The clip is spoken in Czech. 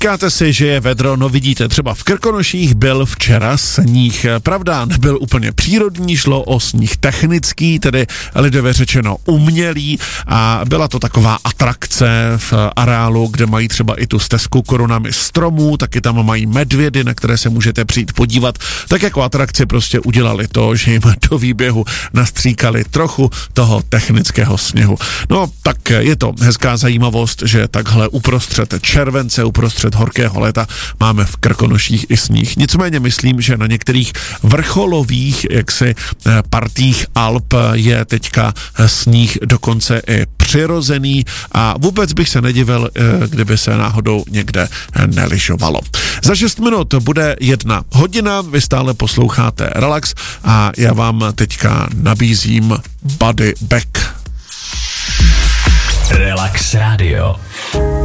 Říkáte si, že je vedro, no vidíte, třeba v Krkonoších byl včera sníh. Pravda, nebyl úplně přírodní, šlo o sníh technický, tedy lidově řečeno umělý, a byla to taková atrakce v areálu, kde mají třeba i tu stezku korunami stromů, taky tam mají medvědy, na které se můžete přijít podívat. Tak jako atrakci prostě udělali to, že jim do výběhu nastříkali trochu toho technického sněhu. No, tak je to hezká zajímavost, že takhle uprostřed července, uprostřed horkého léta máme v Krkonoších i sníh. Nicméně myslím, že na některých vrcholových partích Alp je teďka sníh dokonce i přirozený a vůbec bych se nedivil, kdyby se náhodou někde nelyžovalo. Za 6 minut bude 1 hodina, vy stále posloucháte Relax a já vám teďka nabízím Body Back. Relax Radio.